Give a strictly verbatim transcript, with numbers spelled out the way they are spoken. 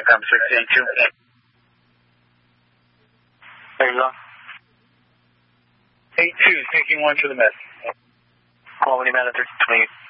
Come six eight two. There you go. eight two, taking one to the med. Quality manager, twenty-eight.